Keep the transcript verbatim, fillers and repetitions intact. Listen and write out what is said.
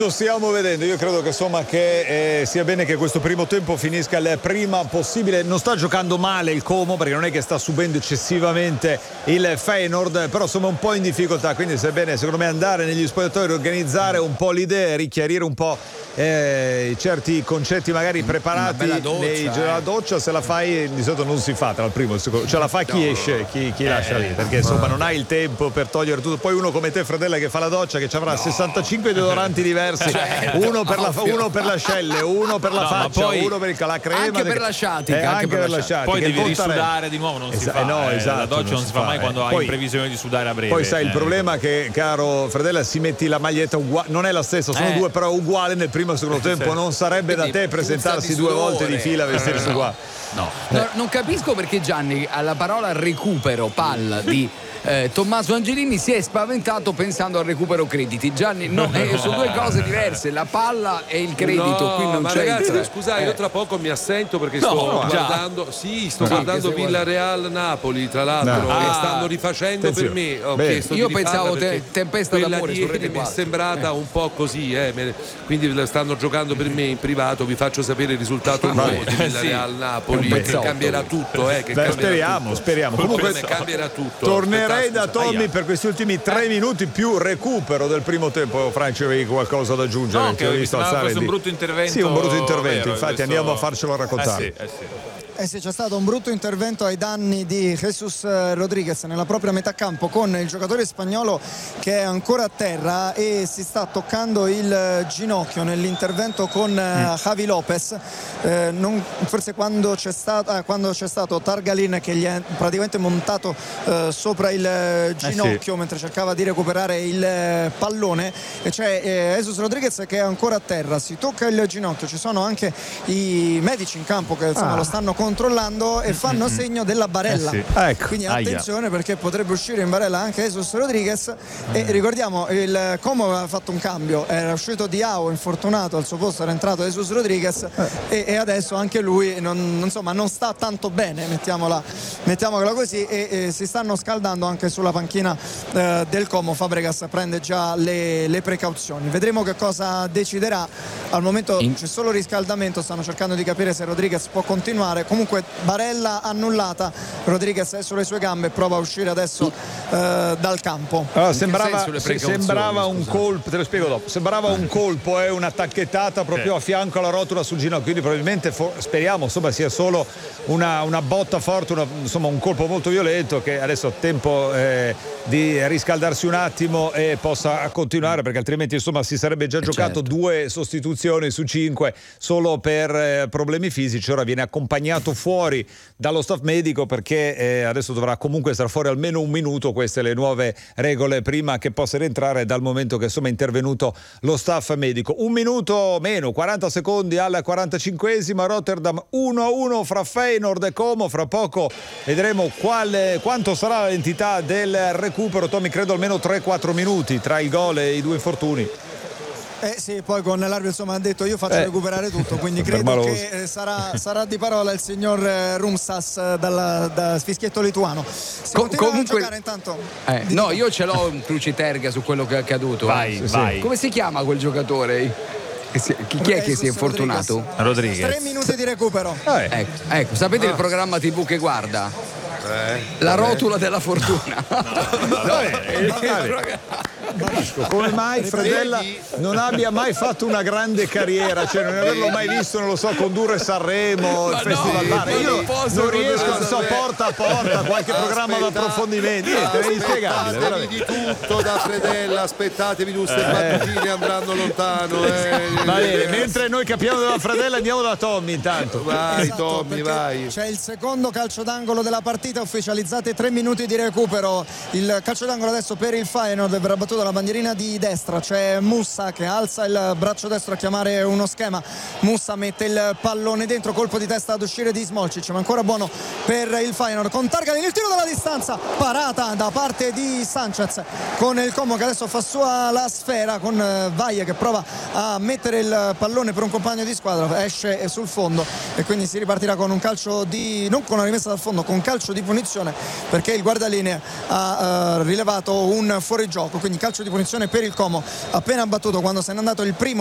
Lo stiamo vedendo, io credo che insomma che eh, sia bene che questo primo tempo finisca il prima possibile. Non sta giocando male il Como, perché non è che sta subendo eccessivamente il Feyenoord, però insomma un po' in difficoltà, quindi sia bene secondo me andare negli spogliatoi, organizzare un po' l'idea, richiarire un po' eh, certi concetti magari preparati nei, doccia, la eh. doccia. Se la fai di solito non si fa tra il primo e il secondo, cioè la fa chi No. esce, chi, chi Eh, lascia lì, perché insomma non hai il tempo per togliere tutto. Poi uno come te, Fredella, che fa la doccia, che ci avrà sessantacinque deodoranti diversi, Certo, uno per la ovvio. uno per l'ascelle, uno per la No, ma faccia, poi uno per il, la crema, anche per che- la sciatica, eh, anche anche per per la la sciatica. sciatica. Poi il devi voltare- risudare di nuovo, non si Esa- fa. eh, no, eh, esatto, la doccia non non si si fa fa, mai eh. quando hai Poi- in previsione di sudare a breve. Poi sai, il eh. problema è che, caro Fredella, si metti la maglietta uguale, non è la stessa, sono Eh. due però uguali nel primo e secondo tempo, non sarebbe da Quindi te puzza presentarsi di due volte sudore. di fila a vestirsi No. uguale. No. No, non capisco perché Gianni alla parola recupero palla di eh, Tommaso Angelini si è spaventato pensando al recupero crediti. Gianni, no, eh, sono due cose diverse, la palla e il credito, no, qui non ma c'è. ragazzi, scusate, Eh. io tra poco mi assento perché No, sto già. guardando, sì, sto Sì, guardando che se Villarreal Napoli, tra l'altro, No. che Ah. stanno rifacendo Attenzione. per me. Ho Bene. chiesto Io di pensavo rifarla te- perché Tempesta quella d'amore di su ieri Rete mi è quattro. sembrata un po' così, eh, me- quindi la stanno giocando per me in privato. Vi faccio sapere il risultato nuovo di Villarreal Napoli, Un che pezzotto. cambierà tutto, eh, che Beh, cambierà speriamo, tutto. speriamo. Comunque Comunque cambierà tutto. tornerei Aspetta, da scusa. Tommy per questi ultimi tre minuti più recupero del primo tempo. Franci, avevi qualcosa da aggiungere? No, Ti che ho mi visto sembrava alzare fosse un di- brutto intervento. Sì, un brutto intervento, vero, infatti questo- andiamo a farcelo raccontare. Eh sì, eh sì. Eh sì, c'è stato un brutto intervento ai danni di Jesus Rodriguez nella propria metà campo, con il giocatore spagnolo che è ancora a terra e si sta toccando il ginocchio nell'intervento con eh, Javi Lopez. Eh, non- forse quando c'è, stato, ah, quando c'è stato Targalin che gli è praticamente montato eh, sopra il ginocchio mentre cercava di recuperare il eh, pallone, e c'è eh, Jesus Rodriguez che è ancora a terra, si tocca il ginocchio, ci sono anche i medici in campo che insomma Ah. lo stanno controllando e fanno segno della barella. Eh sì. Ecco. Quindi Aia. attenzione, perché potrebbe uscire in barella anche Jesus Rodriguez. E ricordiamo, il Como aveva fatto un cambio, era uscito Diao infortunato, al suo posto era entrato Jesus Rodriguez e, e adesso anche lui non, insomma, non sta tanto bene, mettiamola, mettiamola così, e, e si stanno scaldando anche sulla panchina eh, del Como. Fabregas prende già le, le precauzioni, vedremo che cosa deciderà. Al momento In- c'è solo riscaldamento, stanno cercando di capire se Rodriguez può continuare. Comunque barella annullata, Rodriguez è sulle sue gambe e prova a uscire adesso eh, dal campo. Allora, che sembrava, senso le se- precauzioni, sembrava un scusate? colpo, te lo spiego dopo. Sembrava un colpo, è una tacchettata proprio Sì. a fianco alla rotula sul ginocchio. Quindi probabilmente fo- speriamo insomma sia solo una, una botta forte, una- insomma un colpo molto violento, che adesso ha tempo eh, di riscaldarsi un attimo e possa continuare, perché altrimenti insomma si sarebbe già giocato certo. due sostituzioni su cinque solo per eh, problemi fisici. Ora viene accompagnato fuori dallo staff medico, perché eh, adesso dovrà comunque stare fuori almeno un minuto. Queste le nuove regole prima che possa rientrare, dal momento che insomma è intervenuto lo staff medico. Un minuto meno, quaranta secondi al quarantacinquesima, Rotterdam uno a uno fra Feyenoord e Como. Fra poco vedremo quale, quanto sarà l'entità del recupero. Tommy, credo almeno tre quattro minuti tra il gol e i due infortuni. Eh sì, poi con l'arbitro insomma ha detto io faccio Eh. recuperare tutto, quindi Per credo maloso. che eh, sarà, sarà di parola il signor eh, Rumsas eh, dalla- da fischietto lituano. Si Com- continua comunque- a giocare intanto. Eh, Di- no, io ce l'ho un cruciterga su quello che è accaduto. Vai, eh. sì. vai. Come si chiama quel giocatore? Che si- chi, chi è che si è Jesus infortunato? Rodriguez. Rodriguez. Tre minuti di recupero. Eh. Ecco, ecco, sapete il programma tivù che guarda? Eh, La rotula della fortuna. Va bene, va bene. Come mai Fredella non abbia mai fatto una grande carriera, cioè non averlo mai visto, non lo so, condurre Sanremo, il Ma Festival no, Bar. ma Io non posso non riesco, non condurre so, Sanremo. porta a porta, qualche programma di Aspetta- approfondimento. Niente, è inspiegabile, Aspettatevi veramente. di tutto da Fredella, aspettatevi, queste battutine andranno lontano. eh. Va bene, mentre noi capiamo della Fredella andiamo da Tommy intanto. Vai Esatto, Tommy, perché vai. c'è il secondo calcio d'angolo della partita, ufficializzate tre minuti di recupero. Il calcio d'angolo adesso per il Feyenoord, verrà battuta la bandierina di destra, c'è Mussa che alza il braccio destro a chiamare uno schema. Mussa mette il pallone dentro, colpo di testa ad uscire di Smolcic, ma ancora buono per il Feyenoord con Targalin, il tiro dalla distanza, parata da parte di Sanchez, con il Como che adesso fa sua la sfera, con Valle che prova a mettere il pallone per un compagno di squadra, esce sul fondo e quindi si ripartirà con un calcio di, non con una rimessa dal fondo, con calcio di punizione, perché il guardalinee ha uh, rilevato un fuorigioco, quindi calcio calcio di punizione per il Como appena battuto quando se n'è andato il primo